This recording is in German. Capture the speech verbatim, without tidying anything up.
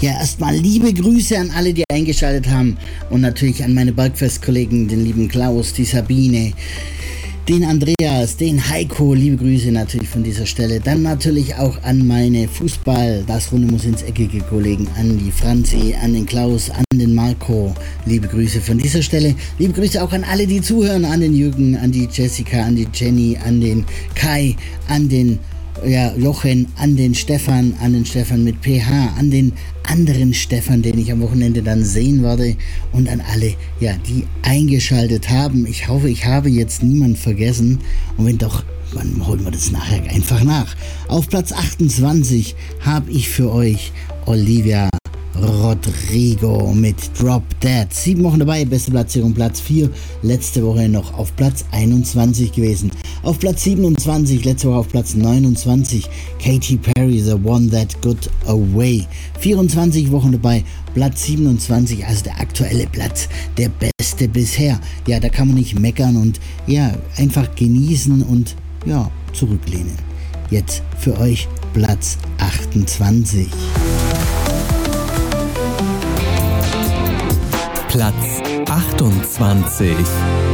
Ja, erstmal liebe Grüße an alle, die eingeschaltet haben und natürlich an meine Bergfest-Kollegen, den lieben Klaus, die Sabine, den Andreas, den Heiko, liebe Grüße natürlich von dieser Stelle. Dann natürlich auch an meine Fußball, das Runde muss ins Eckige Kollegen, an die Franzi, an den Klaus, an den Marco, liebe Grüße von dieser Stelle. Liebe Grüße auch an alle, die zuhören, an den Jürgen, an die Jessica, an die Jenny, an den Kai, an den ja, Jochen, an den Stefan, an den Stefan mit P H, an den anderen Stefan, den ich am Wochenende dann sehen werde und an alle, ja, die eingeschaltet haben. Ich hoffe, ich habe jetzt niemanden vergessen und wenn doch, dann holen wir das nachher einfach nach. Auf Platz achtundzwanzig habe ich für euch Olivia Rodrigo mit Drop Dead. Sieben Wochen dabei, beste Platzierung Platz vier. Letzte Woche noch auf Platz einundzwanzig gewesen. Auf Platz siebenundzwanzig, letzte Woche auf Platz neunundzwanzig. Katy Perry, The One That Got Away. vierundzwanzig Wochen dabei, Platz siebenundzwanzig, also der aktuelle Platz, der beste bisher. Ja, da kann man nicht meckern und ja, einfach genießen und ja, zurücklehnen. Jetzt für euch Platz achtundzwanzig. Platz achtundzwanzig.